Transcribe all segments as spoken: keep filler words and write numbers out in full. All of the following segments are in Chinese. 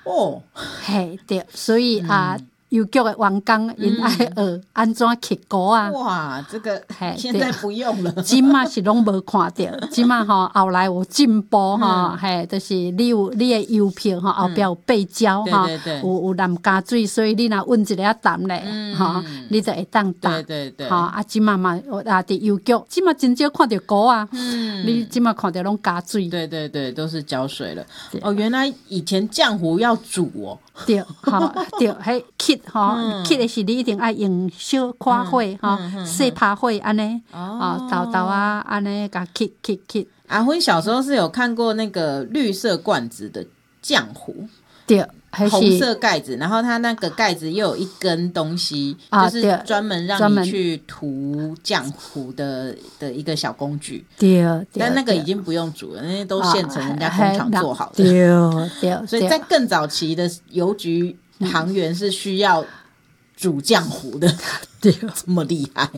哦， 嘿对，所以、嗯、啊。邮局的员工因爱学安怎刻锅啊！ 哇，这个现在不用了， 今嘛是拢无看到，今嘛吼后来有进步吼，嘿、嗯，就是你有你的邮票吼，后壁有背胶哈、嗯，有有淋加水，所以你若温一个淡咧，吼、嗯，你就会当打， 对对对， 吼啊，今嘛嘛啊，伫邮局，今嘛真少看到锅啊，嗯，你今嘛看到拢加水， 对对对，都是浇水了。哦，原来以前浆糊要煮哦。 对，吼对，迄刻吼，刻的是你一定爱用小块火吼，细拍火安尼，哦，豆豆啊安尼甲刻刻刻。 阿辉小时候是有看过那个绿色罐子的浆糊， 对， 红色盖子，然后它那个盖子又有一根东西，啊、就是专门让你去涂浆糊的的一个小工具。 对， 但那个已经不用煮了，那些都现成人家工厂做好的。 对对， 所以在更早期的邮局行员是需要煮浆糊的， 对， 这么厉害。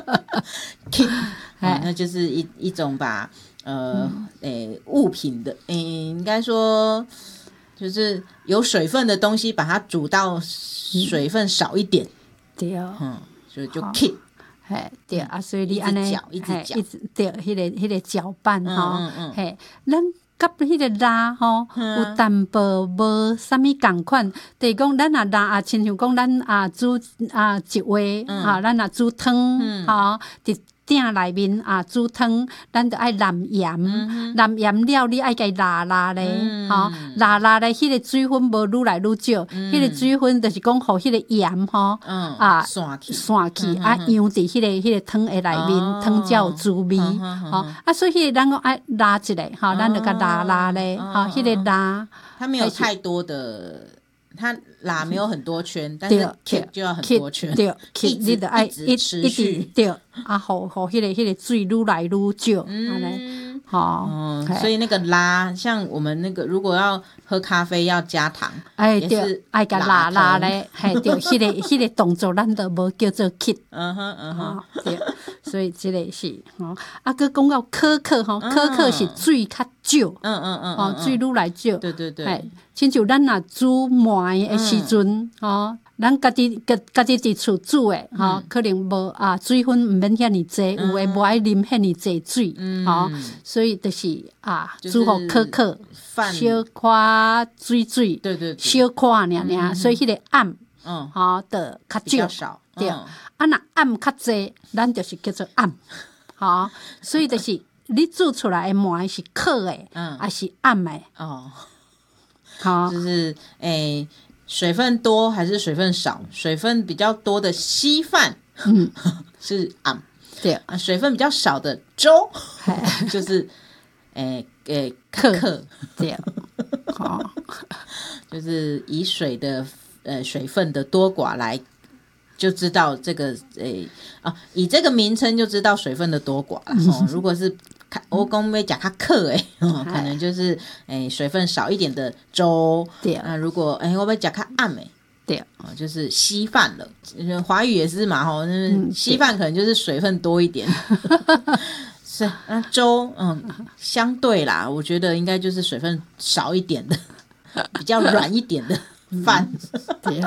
啊、那就是一一种把呃诶、欸、物品的诶、欸、应该说。就是有水分的东西，把它煮到水分少一点， 对， 嗯，所以就 keep， 嘿，对啊，所以你安尼一直搅， 一直对，迄个迄个搅拌吼，嘿，咱甲迄个拉吼，有淡薄无啥物共款，就是讲咱啊拉啊，亲像讲咱啊煮啊一话啊，咱啊煮汤吼，伫鼎内面啊煮汤，咱着爱淋盐，淋盐了你爱甲伊拉拉咧，吼拉拉咧，迄个水分无愈来愈少，迄个水分就是讲互迄个盐吼啊散去散去啊，扬伫迄个迄个汤的内面，汤才有滋味，吼啊，所以迄个咱讲爱拉一下，吼，咱着甲拉拉咧，吼，迄个拉， 它没有太多的。它拉没有很多圈，但是 keep 就要很多圈， 对， 一直一直持续， 对，啊，互互迄个迄个水愈来愈少，安尼，吼， 所以那个拉，像我们那个如果要喝咖啡要加糖， 哎，对，爱甲拉拉咧，嘿，对，迄个迄个动作咱都无叫做 keep， 嗯哼嗯哼， 对，所以这个是，吼，啊，佮讲到可可吼，可可是水较少， 嗯嗯嗯， 吼，水愈来少， 对对对。 亲像咱若煮糜的时阵，吼、嗯，咱家己家家己伫厝煮的，吼、嗯，可能无啊水分毋免遐尼济，有诶无爱啉遐尼济水，吼、嗯，所以就是啊，煮互可可，小块水水， 对对， 小块尔尔，所以迄个暗，嗯，吼，的较少， 对，啊，若暗较济，咱就是叫做暗，吼，所以就是你煮出来的糜是可的，嗯，还是暗的， 哦。 好， 就是诶、欸，水分多还是水分少？水分比较多的稀饭，嗯，是暗， 对啊，水分比较少的粥，就是诶诶可可， 对，好， 就是以水的呃水分的多寡来就知道这个诶、欸、啊，以这个名称就知道水分的多寡了。哦，如果是我讲要讲较克诶，可能就是诶、欸、水分少一点的粥。 对， 那如果诶、欸、我要讲较暗诶， 对， 哦就是稀饭了。华语也是嘛，吼，嗯，稀饭可能就是水分多一点。是那粥，嗯，相对啦，我觉得应该就是水分少一点的，比较软一点的饭。 对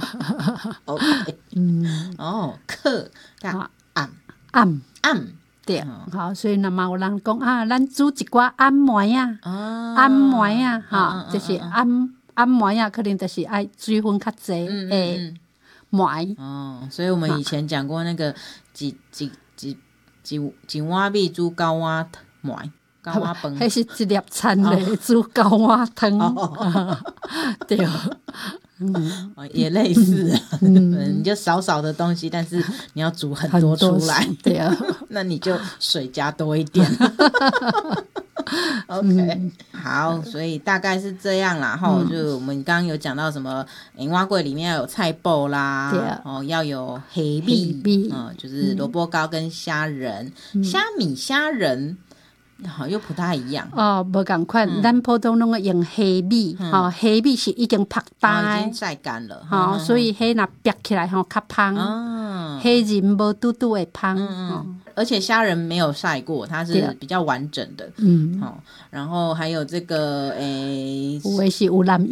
，OK， 嗯，哦，克加暗暗暗。 对，好，所以那么有人讲啊，咱煮一寡暗糜啊，暗糜啊，哈，就是暗暗糜啊，可能就是爱水分较济诶糜。 哦，所以我们以前讲过那个几几几几几碗米煮九碗糜。高碗饭， 迄是一粒餐嘞，煮高碗汤，对， 嗯，也类似，嗯，你就少少的东西，但是你要煮很多出来， 对啊， 那你就水加多一点。OK， 好，所以大概是这样啦，哈、嗯，就我们刚刚有讲到什么，银碗粿里面要有菜脯啦， 对， 哦，要有黑米，嗯，就是萝卜糕跟虾仁，虾、嗯、米虾仁。好，又不太一样哦，无共款，嗯、咱普通拢会用黑米，吼、嗯，黑米是已经晒干、 哦，已经晒干了， 吼、嗯，所以黑若掰起来吼较香，哦，黑仁无拄拄会香，嗯嗯，而且虾仁没有晒过，它是比较完整的，嗯，好、哦，然后还有这个诶， 有的是有染